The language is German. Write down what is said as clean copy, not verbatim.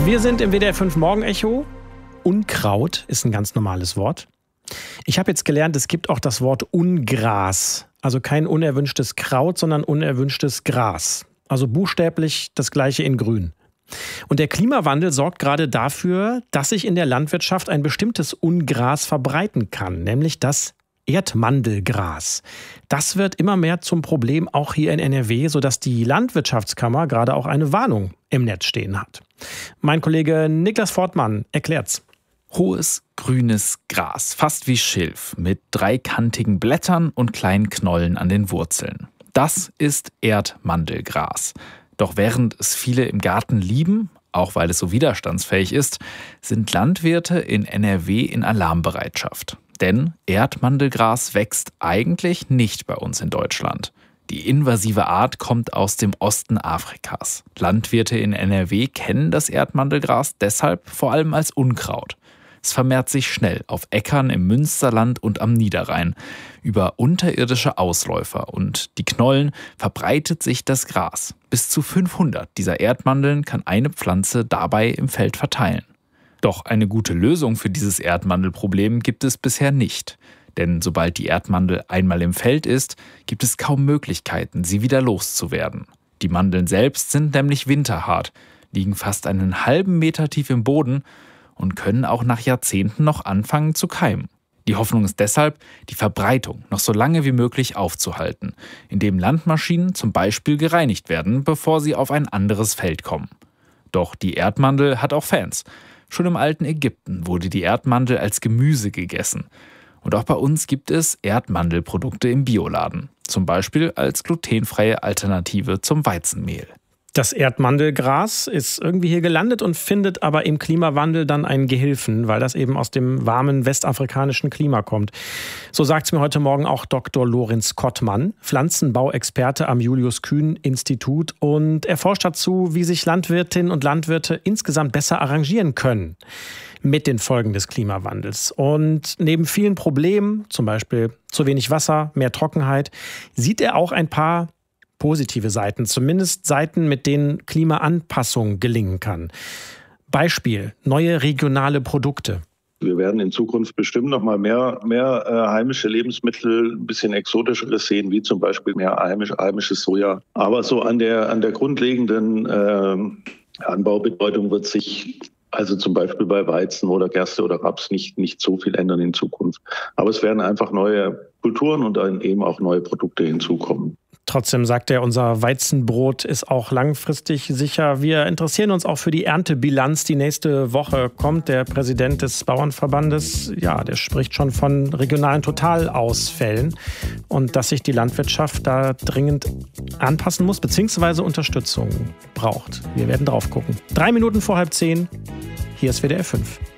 Wir sind im WDR 5 Morgenecho. Unkraut ist ein ganz normales Wort. Ich habe jetzt gelernt, es gibt auch das Wort Ungras. Also kein unerwünschtes Kraut, sondern unerwünschtes Gras. Also buchstäblich das Gleiche in grün. Und der Klimawandel sorgt gerade dafür, dass sich in der Landwirtschaft ein bestimmtes Ungras verbreiten kann, nämlich das Erdmandelgras. Das wird immer mehr zum Problem, auch hier in NRW, sodass die Landwirtschaftskammer gerade auch eine Warnung im Netz stehen hat. Mein Kollege Niklas Fortmann erklärt's. Hohes, grünes Gras, fast wie Schilf, mit dreikantigen Blättern und kleinen Knollen an den Wurzeln. Das ist Erdmandelgras. Doch während es viele im Garten lieben, auch weil es so widerstandsfähig ist, sind Landwirte in NRW in Alarmbereitschaft. Denn Erdmandelgras wächst eigentlich nicht bei uns in Deutschland. Die invasive Art kommt aus dem Osten Afrikas. Landwirte in NRW kennen das Erdmandelgras deshalb vor allem als Unkraut. Es vermehrt sich schnell auf Äckern im Münsterland und am Niederrhein. Über unterirdische Ausläufer und die Knollen verbreitet sich das Gras. Bis zu 500 dieser Erdmandeln kann eine Pflanze dabei im Feld verteilen. Doch eine gute Lösung für dieses Erdmandelproblem gibt es bisher nicht. Denn sobald die Erdmandel einmal im Feld ist, gibt es kaum Möglichkeiten, sie wieder loszuwerden. Die Mandeln selbst sind nämlich winterhart, liegen fast einen halben Meter tief im Boden und können auch nach Jahrzehnten noch anfangen zu keimen. Die Hoffnung ist deshalb, die Verbreitung noch so lange wie möglich aufzuhalten, indem Landmaschinen zum Beispiel gereinigt werden, bevor sie auf ein anderes Feld kommen. Doch die Erdmandel hat auch Fans. Schon im alten Ägypten wurde die Erdmandel als Gemüse gegessen. Und auch bei uns gibt es Erdmandelprodukte im Bioladen. Zum Beispiel als glutenfreie Alternative zum Weizenmehl. Das Erdmandelgras ist irgendwie hier gelandet und findet aber im Klimawandel dann einen Gehilfen, weil das eben aus dem warmen westafrikanischen Klima kommt. So sagt es mir heute Morgen auch Dr. Lorenz Kottmann, Pflanzenbauexperte am Julius-Kühn-Institut. Und er forscht dazu, wie sich Landwirtinnen und Landwirte insgesamt besser arrangieren können mit den Folgen des Klimawandels. Und neben vielen Problemen, zum Beispiel zu wenig Wasser, mehr Trockenheit, sieht er auch ein paar positive Seiten, zumindest Seiten, mit denen Klimaanpassung gelingen kann. Beispiel: neue regionale Produkte. Wir werden in Zukunft bestimmt noch mal mehr heimische Lebensmittel, ein bisschen exotischeres sehen, wie zum Beispiel mehr heimisches Soja. Aber so an der grundlegenden Anbaubedeutung wird sich also zum Beispiel bei Weizen oder Gerste oder Raps nicht so viel ändern in Zukunft. Aber es werden einfach neue Kulturen und dann eben auch neue Produkte hinzukommen. Trotzdem sagt er, unser Weizenbrot ist auch langfristig sicher. Wir interessieren uns auch für die Erntebilanz, die nächste Woche kommt. Der Präsident des Bauernverbandes, der spricht schon von regionalen Totalausfällen und dass sich die Landwirtschaft da dringend anpassen muss bzw. Unterstützung braucht. Wir werden drauf gucken. 3 Minuten vor 9:30. Hier ist WDR 5.